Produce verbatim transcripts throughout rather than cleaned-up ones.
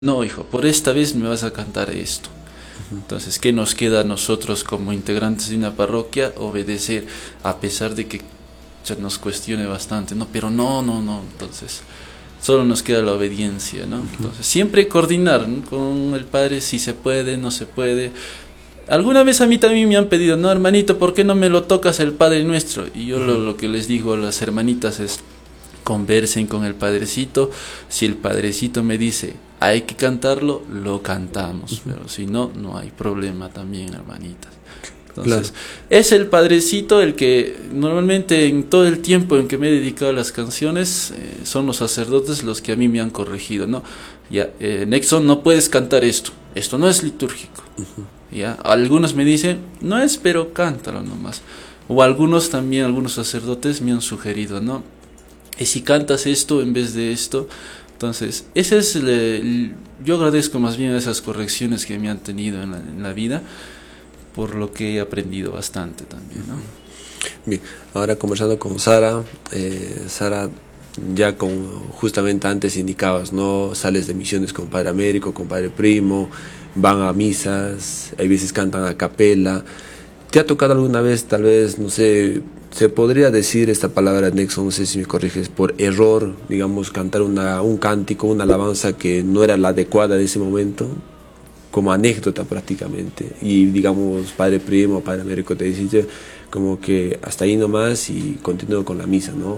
no, hijo, por esta vez me vas a cantar esto. Entonces, ¿qué nos queda a nosotros como integrantes de una parroquia? Obedecer, a pesar de que se nos cuestione bastante, ¿no? Pero no, no, no, entonces, solo nos queda la obediencia, ¿no? Entonces, siempre coordinar, ¿no?, con el Padre, si se puede, no se puede. Alguna vez a mí también me han pedido, no, hermanito, ¿por qué no me lo tocas el Padre Nuestro? Y yo lo, lo que les digo a las hermanitas es, conversen con el Padrecito. Si el Padrecito me dice, hay que cantarlo, lo cantamos, pero si no, no hay problema también, hermanitas. Entonces, claro, es el Padrecito el que normalmente en todo el tiempo en que me he dedicado a las canciones, eh, son los sacerdotes los que a mí me han corregido, ¿no? Ya, eh, Nexon, no puedes cantar esto, esto no es litúrgico. Uh-huh. Ya, algunos me dicen, no es, pero cántalo nomás. O algunos también, algunos sacerdotes me han sugerido, ¿no? Y si cantas esto en vez de esto. Entonces, ese es el, el, yo agradezco más bien esas correcciones que me han tenido en la, en la vida, por lo que he aprendido bastante también, ¿no? Bien, ahora conversando con Sara, eh, Sara, ya con, justamente antes indicabas, ¿no? Sales de misiones con Padre Américo, con Padre Primo, van a misas, hay veces cantan a capela. ¿Te ha tocado alguna vez, tal vez, no sé, se podría decir esta palabra, Nexon, no sé si me corriges, por error, digamos, cantar una, un cántico, una alabanza que no era la adecuada de ese momento, como anécdota prácticamente, y digamos, Padre Primo, Padre Américo te dice como que hasta ahí nomás y continúo con la misa, ¿no?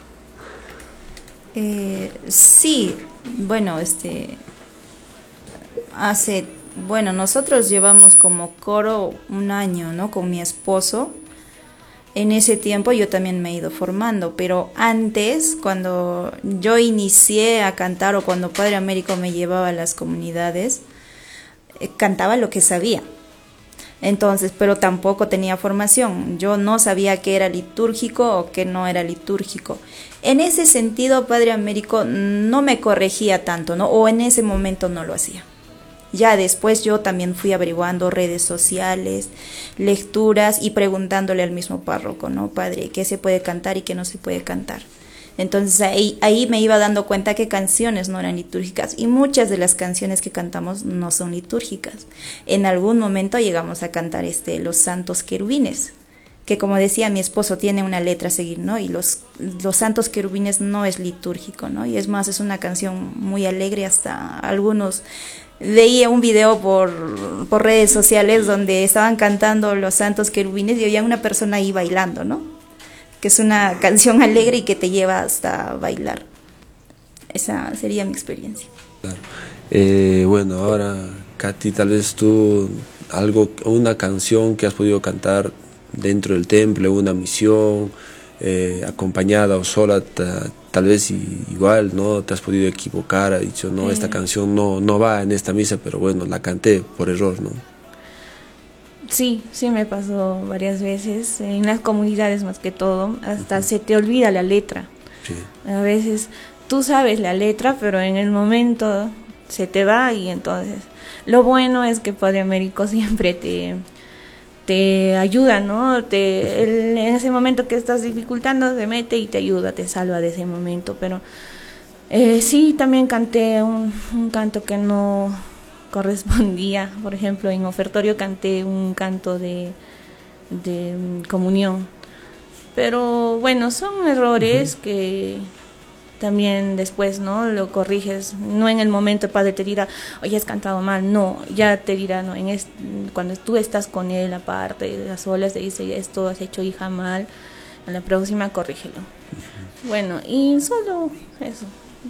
Eh, sí, bueno, este, hace, bueno, nosotros llevamos como coro un año, ¿no?, con mi esposo. En ese tiempo yo también me he ido formando, pero antes, cuando yo inicié a cantar o cuando Padre Américo me llevaba a las comunidades, eh, cantaba lo que sabía. Entonces, pero tampoco tenía formación. Yo no sabía qué era litúrgico o qué no era litúrgico. En ese sentido, Padre Américo no me corregía tanto, ¿no? O en ese momento no lo hacía. Ya después yo también fui averiguando redes sociales, lecturas y preguntándole al mismo párroco, ¿no? Padre, ¿qué se puede cantar y qué no se puede cantar? Entonces ahí, ahí me iba dando cuenta que canciones no eran litúrgicas y muchas de las canciones que cantamos no son litúrgicas. En algún momento llegamos a cantar este, los santos querubines, que como decía mi esposo tiene una letra a seguir, ¿no? Y los, los santos querubines no es litúrgico, ¿no? Y es más, es una canción muy alegre, hasta algunos... Veía un video por, por redes sociales donde estaban cantando los santos querubines y había una persona ahí bailando, ¿no? Que es una canción alegre y que te lleva hasta bailar. Esa sería mi experiencia. Claro. Eh, bueno, ahora, Katy, tal vez tú, algo, una canción que has podido cantar dentro del templo, una misión, eh, acompañada o sola, ta, tal vez y, igual, ¿no? Te has podido equivocar, has dicho, no, esta canción no, no va en esta misa, pero bueno, la canté por error, ¿no? Sí, sí me pasó varias veces, en las comunidades más que todo, hasta uh-huh. se te olvida la letra. Sí. A veces tú sabes la letra, pero en el momento se te va y entonces... Lo bueno es que Padre Américo siempre te... te ayuda, ¿no? Te, él, en ese momento que estás dificultando, se mete y te ayuda, te salva de ese momento. Pero eh, sí, también canté un, un canto que no correspondía. Por ejemplo, en ofertorio canté un canto de, de comunión. Pero bueno, son errores uh-huh. que... también después, ¿no? Lo corriges, no en el momento el padre te dirá, oye, has cantado mal, no, ya te dirá, no, en este, cuando tú estás con él aparte, a solas, te dice, esto has hecho, hija, mal, en la próxima corrígelo. Uh-huh. Bueno, y solo eso.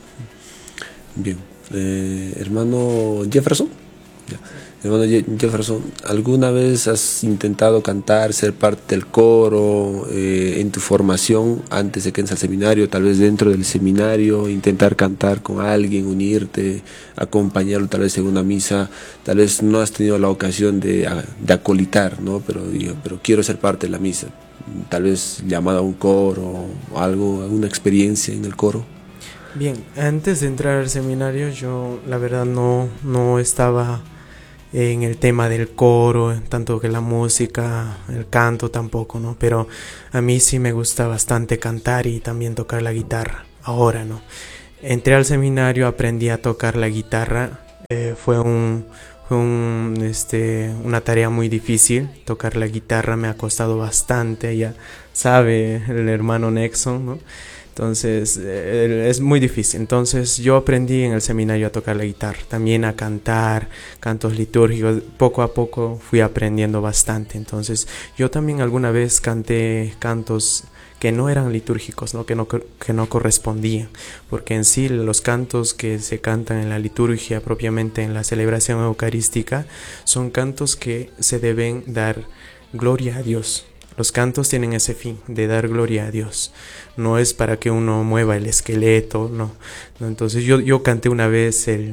Bien, eh, hermano Jefferson, ya. Hermano Jefferson, ¿alguna vez has intentado cantar, ser parte del coro eh, en tu formación antes de que entres al seminario, tal vez dentro del seminario, intentar cantar con alguien, unirte, acompañarlo tal vez en una misa? Tal vez no has tenido la ocasión de, de acolitar, ¿no? Pero, digo, pero quiero ser parte de la misa, tal vez llamado a un coro o algo, alguna experiencia en el coro. Bien, antes de entrar al seminario yo la verdad no, no estaba... en el tema del coro, tanto que la música, el canto tampoco, ¿no? Pero a mí sí me gusta bastante cantar y también tocar la guitarra, ahora, ¿no? Entré al seminario, aprendí a tocar la guitarra, Eh, fue un, fue un, este, una tarea muy difícil. Tocar la guitarra me ha costado bastante, ya sabe el hermano Nexon, ¿no? Entonces eh, es muy difícil. Entonces yo aprendí en el seminario a tocar la guitarra, también a cantar cantos litúrgicos. Poco a poco fui aprendiendo bastante. Entonces yo también alguna vez canté cantos que no eran litúrgicos, ¿no? Que no, que no correspondían, porque en sí los cantos que se cantan en la liturgia, propiamente en la celebración eucarística, son cantos que se deben dar gloria a Dios. Los cantos tienen ese fin, de dar gloria a Dios. No es para que uno mueva el esqueleto, no. no entonces yo, yo canté una vez el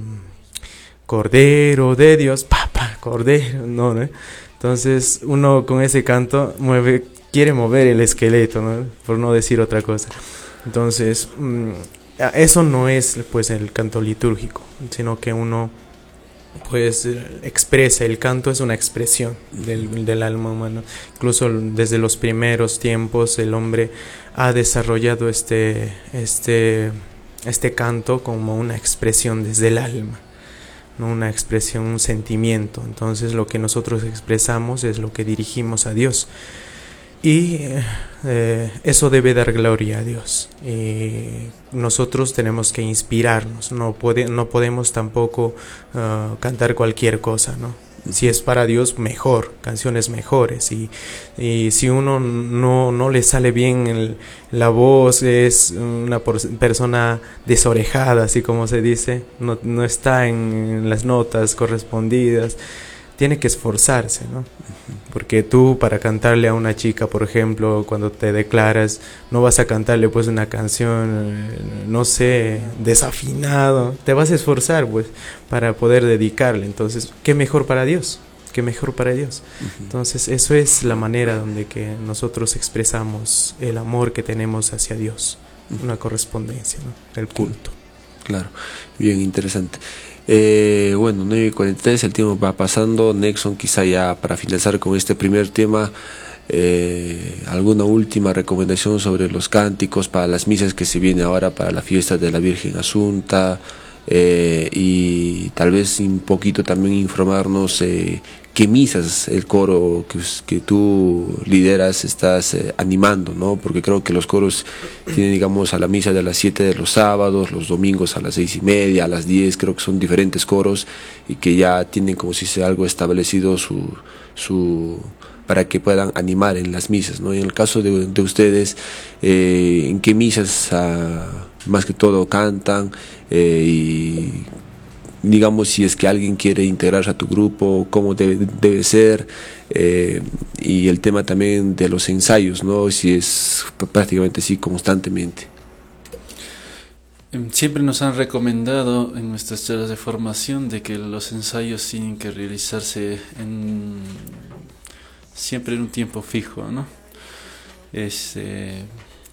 Cordero de Dios, papá, Cordero, no, ¿no? Entonces uno con ese canto mueve, quiere mover el esqueleto, ¿no? Por no decir otra cosa. Entonces, mmm, eso no es pues el canto litúrgico, sino que uno pues expresa, el canto es una expresión del, del alma humana. Incluso desde los primeros tiempos el hombre ha desarrollado este, este, este canto como una expresión desde el alma, no una expresión, un sentimiento. Entonces lo que nosotros expresamos es lo que dirigimos a Dios. Y eh, eso debe dar gloria a Dios. Y nosotros tenemos que inspirarnos. No, puede, no podemos tampoco uh, cantar cualquier cosa, ¿no? Si es para Dios, mejor, canciones mejores. Y, y si uno no, no le sale bien el, la voz, es una persona desorejada, así como se dice, no, no está en, en las notas correspondidas, tiene que esforzarse, ¿no? Porque tú para cantarle a una chica, por ejemplo, cuando te declaras, no vas a cantarle pues una canción, no sé, desafinado, te vas a esforzar pues para poder dedicarle. Entonces, ¿qué mejor para Dios? ¿Qué mejor para Dios? Uh-huh. Entonces, eso es la manera donde que nosotros expresamos el amor que tenemos hacia Dios, uh-huh. Una correspondencia, ¿no? El culto. Claro, bien interesante. Eh, bueno, nueve y cuarenta y tres, el tiempo va pasando. Nexon, quizá ya para finalizar con este primer tema, eh, alguna última recomendación sobre los cánticos para las misas que se viene ahora para la fiesta de la Virgen Asunta, eh, y tal vez un poquito también informarnos eh, qué misas el coro que, que tú lideras estás eh, animando, ¿no? Porque creo que los coros tienen, digamos, a la misa de las siete de los sábados, los domingos a las seis y media, a las diez, creo que son diferentes coros y que ya tienen como si sea algo establecido su, su para que puedan animar en las misas, ¿no? En el caso de, de ustedes, eh, ¿en qué misas ah, más que todo cantan? Eh, y digamos, si es que alguien quiere integrarse a tu grupo, cómo debe, debe ser, eh, y el tema también de los ensayos, ¿no? Si es prácticamente así constantemente. Siempre nos han recomendado en nuestras charlas de formación de que los ensayos tienen que realizarse en, siempre en un tiempo fijo, ¿no? Este,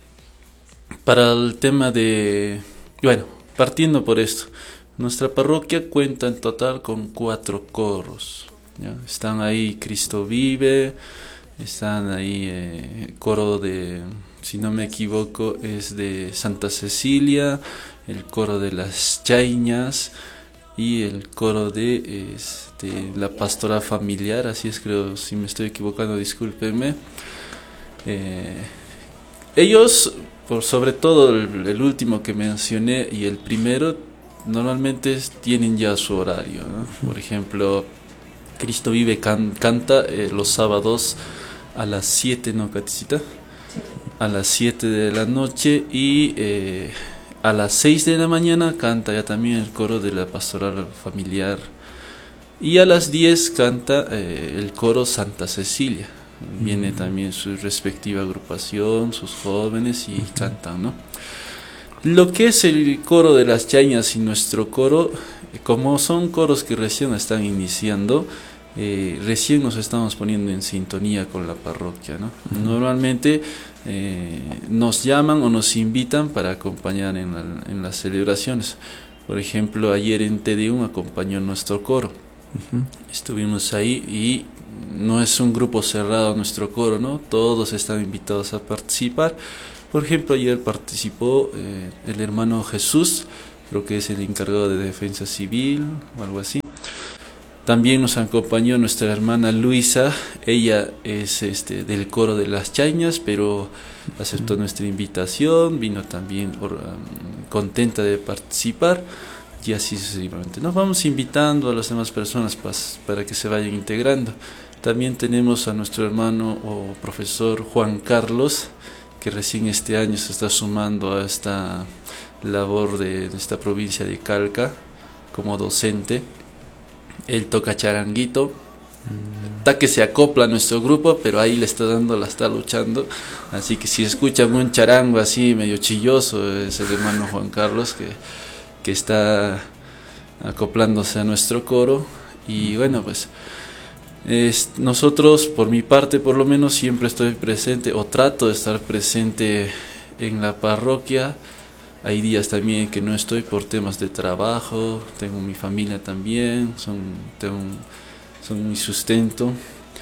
para el tema de, bueno, partiendo por esto, nuestra parroquia cuenta en total con cuatro coros, ¿ya? Están ahí Cristo Vive, están ahí eh, coro de, si no me equivoco, es de Santa Cecilia, el coro de las Chaiñas y el coro de este, la Pastoral Familiar, así es, creo, si me estoy equivocando, discúlpenme. Eh, ellos, por sobre todo el, el último que mencioné y el primero, normalmente tienen ya su horario, ¿no? Por ejemplo, Cristo Vive can, canta eh, los sábados a las siete, ¿no, Caticita? A las siete de la noche, y eh, a las seis de la mañana canta ya también el coro de la Pastoral Familiar, y a las diez canta eh, el coro Santa Cecilia. Viene también su respectiva agrupación, sus jóvenes, y cantan, ¿no? Lo que es el coro de las Chañas y nuestro coro, como son coros que recién están iniciando, eh, recién nos estamos poniendo en sintonía con la parroquia, ¿no? Uh-huh. Normalmente eh, nos llaman o nos invitan para acompañar en, la, en las celebraciones. Por ejemplo, ayer en Te Deum acompañó nuestro coro. Uh-huh. Estuvimos ahí y no es un grupo cerrado nuestro coro, ¿no? Todos están invitados a participar. Por ejemplo, ayer participó eh, el hermano Jesús, creo que es el encargado de defensa civil o algo así. También nos acompañó nuestra hermana Luisa, ella es este del coro de las Chañas, pero aceptó nuestra invitación, vino también por, um, contenta de participar, y así sucesivamente. Nos vamos invitando a las demás personas pas, para que se vayan integrando. También tenemos a nuestro hermano o profesor Juan Carlos, que recién este año se está sumando a esta labor de, de esta provincia de Calca como docente. Él toca charanguito, está que se acopla a nuestro grupo, pero ahí le está dando, la está luchando. Así que si escuchan un charango así medio chilloso, es el hermano Juan Carlos que, que está acoplándose a nuestro coro. Y bueno, pues es, nosotros, por mi parte por lo menos, siempre estoy presente o trato de estar presente en la parroquia. Hay días también que no estoy por temas de trabajo, tengo mi familia también, son, tengo, son mi sustento.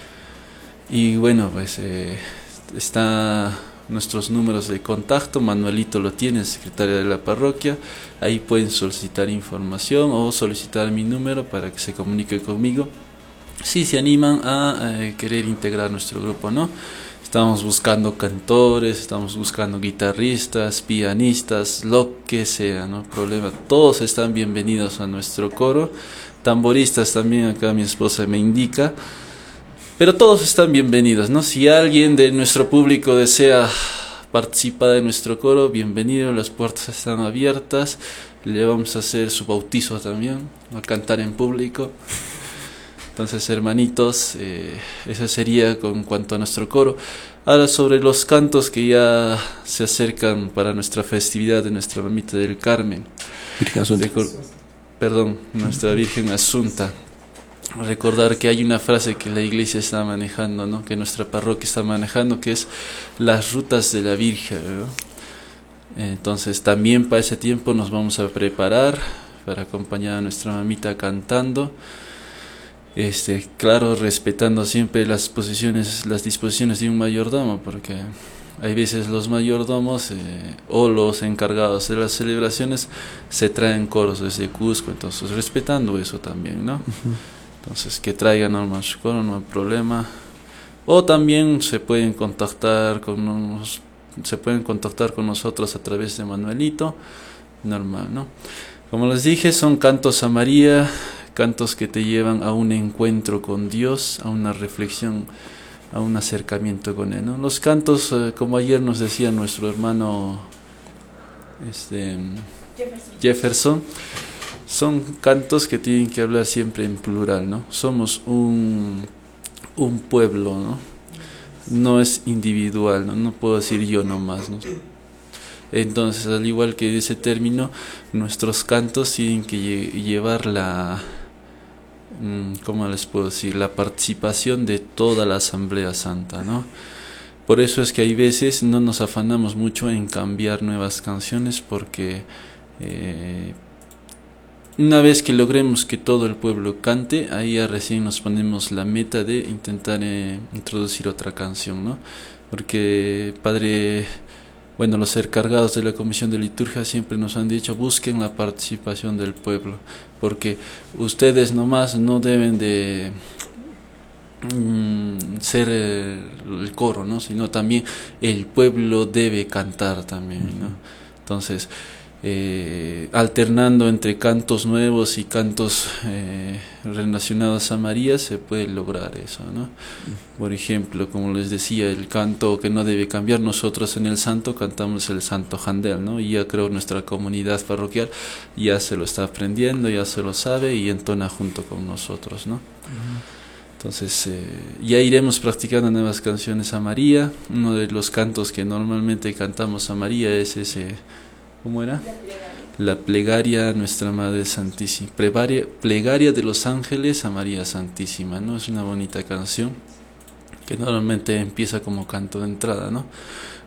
Y bueno, pues eh, está nuestros números de contacto, Manuelito lo tiene, secretario de la parroquia, ahí pueden solicitar información o solicitar mi número para que se comunique conmigo si se animan a eh, querer integrar nuestro grupo, ¿no? Estamos buscando cantores, estamos buscando guitarristas, pianistas, lo que sea, no problema. Todos están bienvenidos a nuestro coro. Tamboristas también, acá mi esposa me indica. Pero todos están bienvenidos, ¿no? Si alguien de nuestro público desea participar de nuestro coro, bienvenido, las puertas están abiertas. Le vamos a hacer su bautizo también, a cantar en público. Entonces, hermanitos, eh, eso sería con cuanto a nuestro coro. Ahora, sobre los cantos que ya se acercan para nuestra festividad de nuestra Mamita del Carmen. Virgen Asunta. Recor- Perdón, nuestra Virgen Asunta. Recordar que hay una frase que la iglesia está manejando, ¿no? Que nuestra parroquia está manejando, que es las rutas de la Virgen, ¿no? Entonces, también para ese tiempo nos vamos a preparar para acompañar a nuestra mamita cantando. Este, claro, respetando siempre las posiciones, las disposiciones de un mayordomo, porque hay veces los mayordomos eh, o los encargados de las celebraciones se traen coros desde Cusco, entonces respetando eso también, ¿no? Uh-huh. Entonces que traigan normal su coro, no hay problema. O también se pueden contactar con nos, se pueden contactar con nosotros a través de Manuelito, normal, ¿no? Como les dije, son cantos a María, cantos que te llevan a un encuentro con Dios, a una reflexión, a un acercamiento con Él, ¿no? Los cantos, eh, como ayer nos decía nuestro hermano este, Jefferson. Jefferson, son cantos que tienen que hablar siempre en plural, ¿no? Somos un, un pueblo, ¿no? No es individual, ¿no? No puedo decir yo nomás, ¿no? Entonces, al igual que ese término, nuestros cantos tienen que lle- llevar la... ¿cómo les puedo decir? La participación de toda la Asamblea Santa, ¿no? Por eso es que hay veces no nos afanamos mucho en cambiar nuevas canciones, porque eh, una vez que logremos que todo el pueblo cante, ahí ya recién nos ponemos la meta de intentar eh, introducir otra canción, ¿no? Porque Padre... Bueno, los encargados de la Comisión de Liturgia siempre nos han dicho, busquen la participación del pueblo, porque ustedes nomás no deben de mm, ser el, el coro, ¿no? Sino también el pueblo debe cantar también, ¿no? Entonces, eh, alternando entre cantos nuevos y cantos eh, relacionados a María, se puede lograr eso, ¿no? Por ejemplo, como les decía, el canto que no debe cambiar, nosotros en el santo cantamos el Santo Jandel, ¿no? Y ya creo nuestra comunidad parroquial ya se lo está aprendiendo, ya se lo sabe y entona junto con nosotros, ¿no? Uh-huh. Entonces, eh, ya iremos practicando nuevas canciones a María. Uno de los cantos que normalmente cantamos a María es ese... ¿Cómo era? La plegaria a Nuestra Madre Santísima. Plegaria, plegaria de los ángeles a María Santísima, ¿no? Es una bonita canción que normalmente empieza como canto de entrada, ¿no?